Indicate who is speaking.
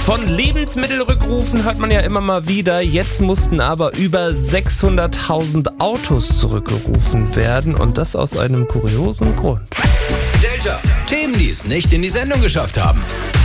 Speaker 1: Von Lebensmittelrückrufen hört man ja immer mal wieder. Jetzt mussten aber über 600.000 Autos zurückgerufen werden und das aus einem kuriosen Grund.
Speaker 2: Delta, Themen, die es nicht in die Sendung geschafft haben.